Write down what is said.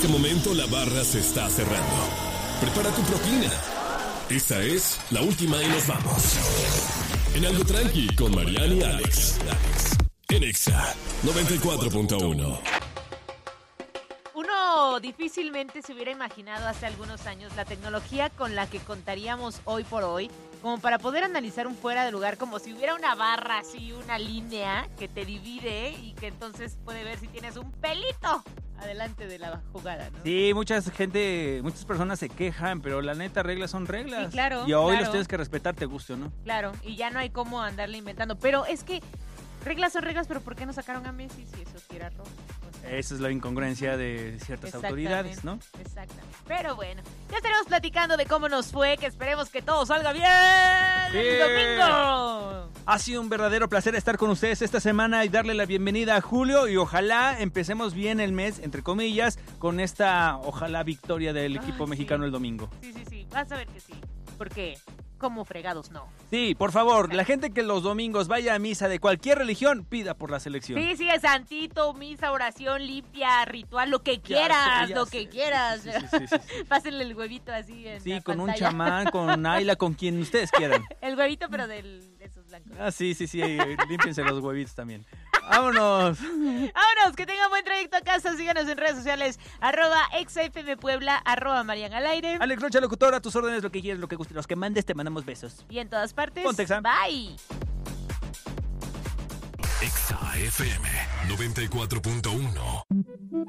este momento la barra se está cerrando. Prepara tu propina. Esta es la última y nos vamos. En Algo Tranqui con Mariana y Alex. En Exa 94.1. Uno difícilmente se hubiera imaginado hace algunos años la tecnología con la que contaríamos hoy por hoy, como para poder analizar un fuera de lugar, como si hubiera una barra así, una línea que te divide y que entonces puede ver si tienes un pelito adelante de la jugada, ¿no? Sí, muchas personas se quejan, pero la neta, reglas son reglas. Sí, claro. Y hoy claro. las tienes que respetar, te guste o no. Claro, y ya no hay cómo andarle inventando. Pero es que reglas son reglas, pero ¿por qué no sacaron a Messi si eso sí era rojo? O sea, Esa es la incongruencia de ciertas autoridades, ¿no? Exactamente. Pero bueno, ya estaremos platicando de cómo nos fue, que esperemos que todo salga bien el domingo. Ha sido un verdadero placer estar con ustedes esta semana y darle la bienvenida a Julio, y ojalá empecemos bien el mes, entre comillas, con esta, ojalá, victoria del equipo mexicano el domingo. Sí, vas a ver que sí, porque como fregados no. Sí, por favor, la gente que los domingos vaya a misa de cualquier religión, pida por la selección. Sí, santito, misa, oración, limpia, ritual, lo que quieras, lo que quieras. Sí. Pásenle el huevito así en la con un pantalla. chamán, con Ayla, con quien ustedes quieran. El huevito, pero de esos blancos. Ah, sí, límpiense los huevitos también. ¡Vámonos! ¡Vámonos! Que tengan buen trayecto a casa. Síganos en redes sociales. @ExaFMPuebla, @Mariana al aire. Alex Rocha, locutor, a tus órdenes, lo que quieras, lo que guste. Los que mandes, te mandamos besos. Y en todas partes. Ponte, Exa. Bye. Exa FM 94.1.